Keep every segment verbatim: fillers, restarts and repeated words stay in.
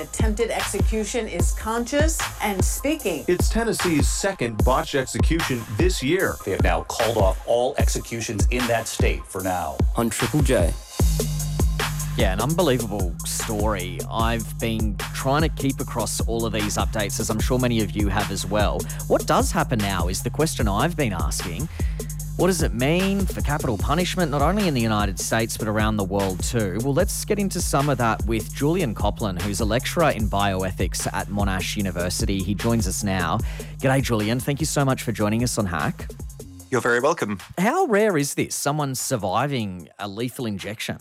Attempted execution is conscious and speaking. It's Tennessee's second botched execution this year. They have now called off all executions in that state for now. On Triple J. Yeah, an unbelievable story. I've been trying to keep across all of these updates, as I'm sure many of you have as well. What does happen now is the question I've been asking. What does it mean for capital punishment, not only in the United States, but around the world too? Well, let's get into some of that with Julian Copland, who's a lecturer in bioethics at Monash University. He joins us now. G'day, Julian. Thank you so much for joining us on Hack. You're very welcome. How rare is this, someone surviving a lethal injection?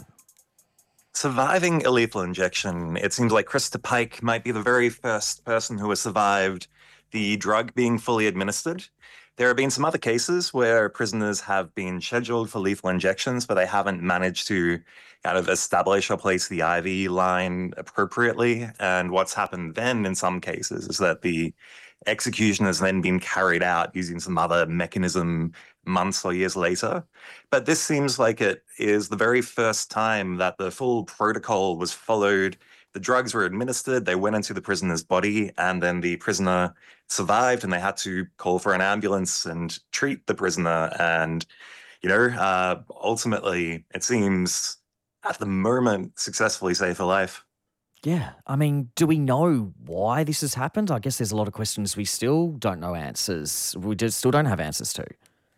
Surviving a lethal injection, it seems like Krista Pike might be the very first person who has survived the drug being fully administered. There have been some other cases where prisoners have been scheduled for lethal injections, but they haven't managed to kind of establish or place the I V line appropriately. And what's happened then in some cases is that the execution has then been carried out using some other mechanism months or years later. But this seems like it is the very first time that the full protocol was followed. The drugs were administered, they went into the prisoner's body, and then the prisoner survived, and they had to call for an ambulance and treat the prisoner. And, you know, uh, ultimately, it seems at the moment successfully saved her life. Yeah. I mean, do we know why this has happened? I guess there's a lot of questions we still don't know answers. We just still don't have answers to.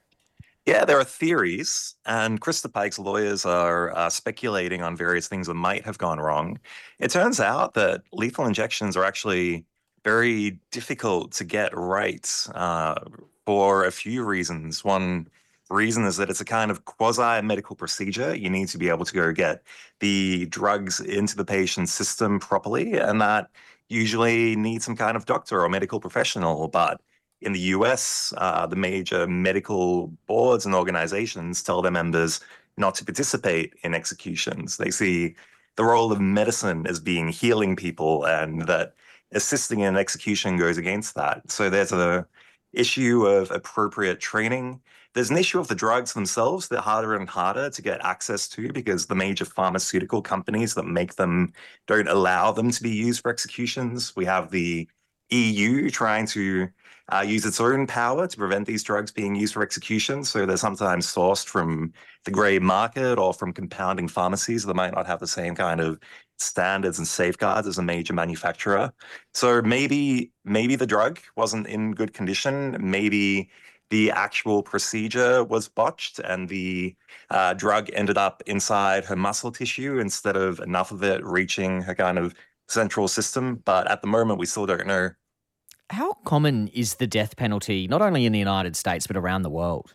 Yeah, there are theories, and Krista Pike's lawyers are uh, speculating on various things that might have gone wrong. It turns out that lethal injections are actually very difficult to get right uh, for a few reasons. One reason is that it's a kind of quasi-medical procedure. You need to be able to go get the drugs into the patient's system properly, and that usually needs some kind of doctor or medical professional. But in the U S, uh, the major medical boards and organizations tell their members not to participate in executions. They see the role of medicine as being healing people, and that assisting in an execution goes against that. So there's a issue of appropriate training. There's an issue of the drugs themselves. They're harder and harder to get access to because the major pharmaceutical companies that make them don't allow them to be used for executions. We have the E U trying to uh, use its own power to prevent these drugs being used for execution. So they're sometimes sourced from the grey market or from compounding pharmacies that might not have the same kind of standards and safeguards as a major manufacturer. So maybe maybe the drug wasn't in good condition. Maybe the actual procedure was botched and the uh, drug ended up inside her muscle tissue instead of enough of it reaching her kind of central system. But at the moment, we still don't know. How common is the death penalty, not only in the United States, but around the world?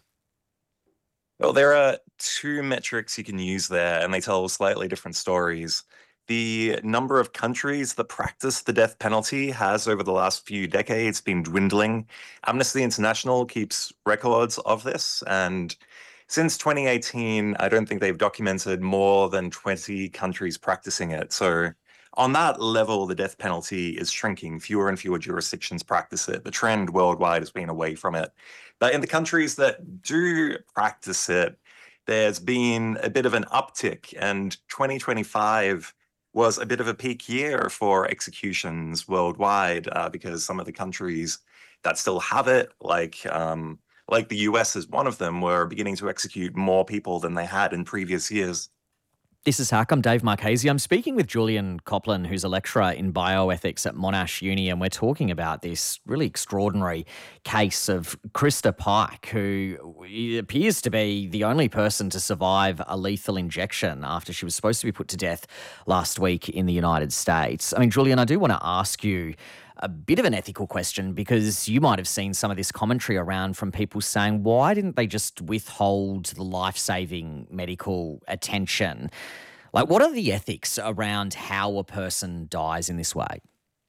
Well, there are two metrics you can use there, and they tell slightly different stories. The number of countries that practice the death penalty has, over the last few decades, been dwindling. Amnesty International keeps records of this, and since twenty eighteen, I don't think they've documented more than twenty countries practicing it. So on that level, the death penalty is shrinking. Fewer and fewer jurisdictions practice it. The trend worldwide has been away from it. But in the countries that do practice it, there's been a bit of an uptick, and twenty twenty-five was a bit of a peak year for executions worldwide uh, because some of the countries that still have it, like um, like the U S is one of them, were beginning to execute more people than they had in previous years. This is Hack. I'm Dave Marchese. I'm speaking with Julian Copland, who's a lecturer in bioethics at Monash Uni, and we're talking about this really extraordinary case of Krista Pike, who appears to be the only person to survive a lethal injection after she was supposed to be put to death last week in the United States. I mean, Julian, I do want to ask you a bit of an ethical question, because you might have seen some of this commentary around from people saying, why didn't they just withhold the life-saving medical attention? Like, what are the ethics around how a person dies in this way?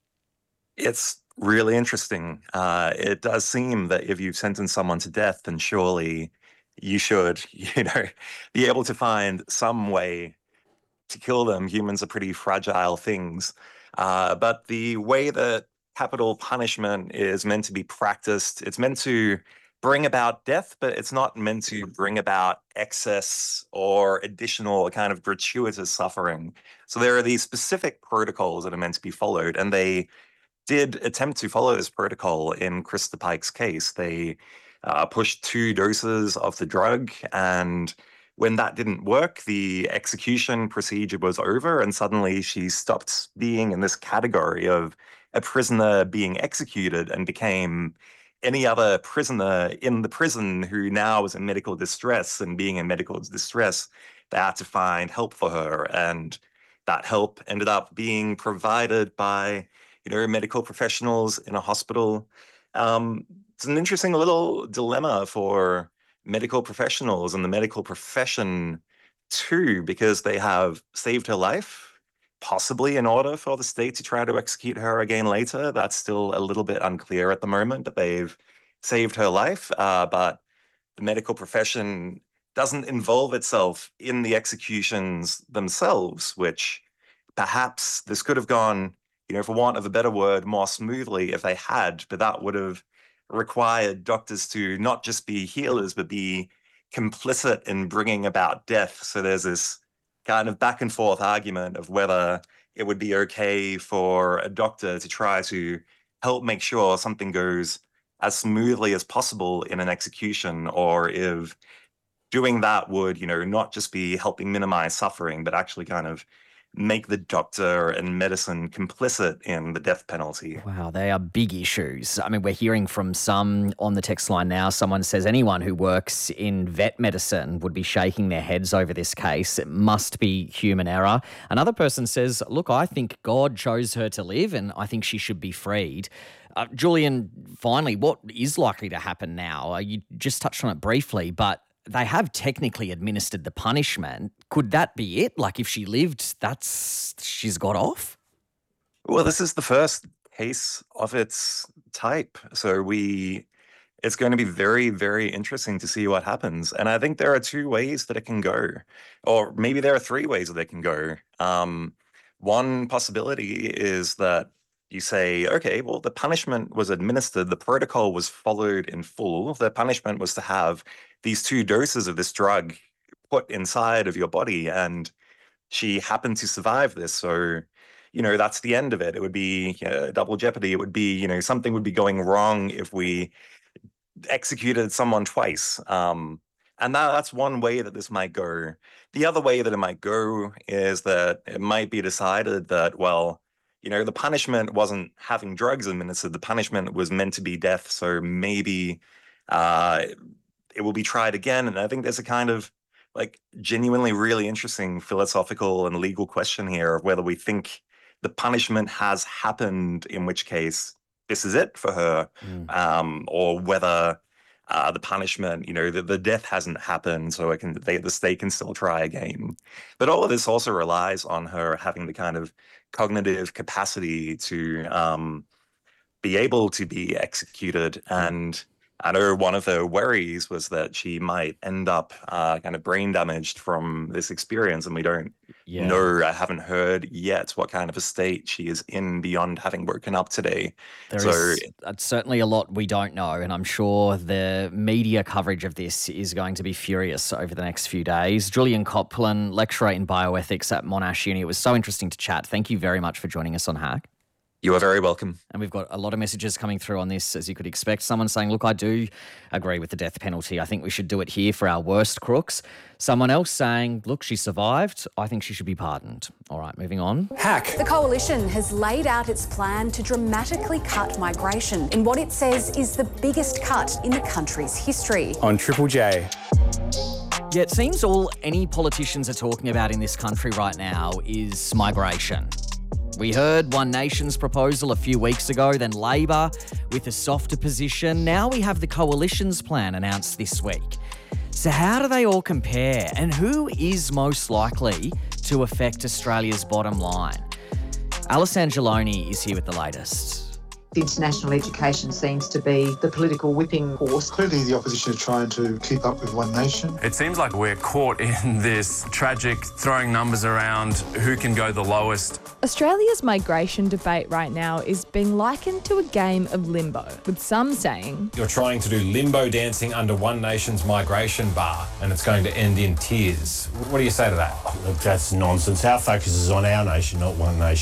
It's really interesting. Uh, it does seem that if you've sentenced someone to death, then surely you should, you know, be able to find some way to kill them. Humans are pretty fragile things. Uh, but the way that capital punishment is meant to be practiced, it's meant to bring about death, but it's not meant to bring about excess or additional kind of gratuitous suffering. So there are these specific protocols that are meant to be followed, and they did attempt to follow this protocol in Krista Pike's case. They uh, pushed two doses of the drug, and when that didn't work, the execution procedure was over, and suddenly she stopped being in this category of a prisoner being executed and became any other prisoner in the prison who now was in medical distress. And being in medical distress, they had to find help for her, and that help ended up being provided by, you know, medical professionals in a hospital. Um, it's an interesting little dilemma for medical professionals and the medical profession too, because they have saved her life, possibly in order for the state to try to execute her again later. That's still a little bit unclear at the moment, but they've saved her life. Uh, but the medical profession doesn't involve itself in the executions themselves, which perhaps this could have gone, you know, for want of a better word, more smoothly if they had, but that would have required doctors to not just be healers, but be complicit in bringing about death. So there's this kind of back and forth argument of whether it would be okay for a doctor to try to help make sure something goes as smoothly as possible in an execution, or if doing that would, you know, not just be helping minimize suffering, but actually kind of make the doctor and medicine complicit in the death penalty. Wow, they are big issues. I mean, we're hearing from some on the text line now. Someone says anyone who works in vet medicine would be shaking their heads over this case. It must be human error. Another person says, look, I think God chose her to live and I think she should be freed. Uh, Julian, finally, what is likely to happen now? Uh, you just touched on it briefly, but they have technically administered the punishment. Could that be it? Like if she lived, that's she's got off? Well, this is the first case of its type. So we, it's going to be very, very interesting to see what happens. And I think there are two ways that it can go, or maybe there are three ways that it can go. Um, one possibility is that you say, okay, well, the punishment was administered, the protocol was followed in full. The punishment was to have these two doses of this drug put inside of your body, and she happened to survive this. So, you know, that's the end of it. It would be uh, double jeopardy. It would be, you know, something would be going wrong if we executed someone twice. Um, and that, that's one way that this might go. The other way that it might go is that it might be decided that, well, you know, the punishment wasn't having drugs administered. The punishment was meant to be death. So maybe uh, it will be tried again. And I think there's a kind of like genuinely really interesting philosophical and legal question here of whether we think the punishment has happened, in which case this is it for her, mm. um, or whether uh, the punishment, you know, the, the death hasn't happened, so it can they, the state can still try again. But all of this also relies on her having the kind of cognitive capacity to um, be able to be executed. And I know one of the worries was that she might end up uh, kind of brain damaged from this experience, and we don't yeah. know, I haven't heard yet what kind of a state she is in beyond having woken up today. There so, is uh, certainly a lot we don't know, and I'm sure the media coverage of this is going to be furious over the next few days. Julian Copland, lecturer in bioethics at Monash Uni. It was so interesting to chat. Thank you very much for joining us on Hack. You are very welcome. And we've got a lot of messages coming through on this, as you could expect. Someone saying, look, I do agree with the death penalty. I think we should do it here for our worst crooks. Someone else saying, look, she survived. I think she should be pardoned. All right, moving on. Hack. The coalition has laid out its plan to dramatically cut migration in what it says is the biggest cut in the country's history. On Triple J. Yeah, it seems all any politicians are talking about in this country right now is migration. We heard One Nation's proposal a few weeks ago, then Labor with a softer position. Now we have the Coalition's plan announced this week. So how do they all compare? And who is most likely to affect Australia's bottom line? Alice Angeloni is here with the latest. International education seems to be the political whipping horse. Clearly the opposition are trying to keep up with One Nation. It seems like we're caught in this tragic throwing numbers around who can go the lowest. Australia's migration debate right now is being likened to a game of limbo, with some saying you're trying to do limbo dancing under One Nation's migration bar and it's going to end in tears. What do you say to that? Look, that's nonsense. Our focus is on our nation, not One Nation.